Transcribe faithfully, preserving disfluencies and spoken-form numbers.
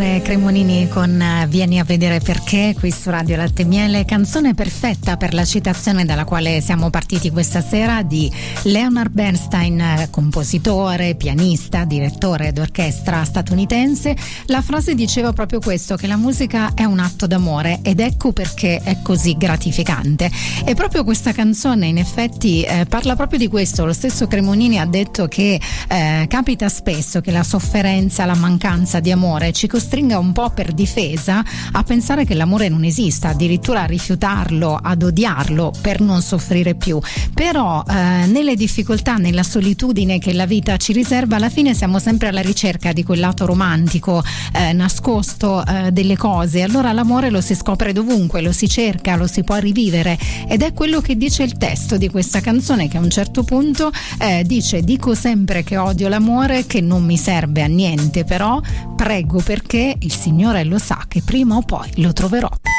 Cesare Cremonini con Vieni a vedere perché, qui su Radio Latte e Miele, canzone perfetta per la citazione dalla quale siamo partiti questa sera, di Leonard Bernstein, compositore, pianista, direttore d'orchestra statunitense. La frase diceva proprio questo, che la musica è un atto d'amore, ed ecco perché è così gratificante. E proprio questa canzone in effetti eh, parla proprio di questo. Lo stesso Cremonini ha detto che eh, capita spesso che la sofferenza, la mancanza di amore ci costringa un po' per difesa a pensare che l'amore non esista, addirittura a rifiutarlo, ad odiarlo per non soffrire più. Però eh, nelle difficoltà, nella solitudine che la vita ci riserva, alla fine siamo sempre alla ricerca di quel lato romantico eh, nascosto eh, delle cose. Allora l'amore lo si scopre dovunque, lo si cerca, lo si può rivivere, ed è quello che dice il testo di questa canzone, che a un certo punto eh, dice: dico sempre che odio l'amore, che non mi serve a niente, però prego perché il Signore lo sa che prima o poi lo troverò.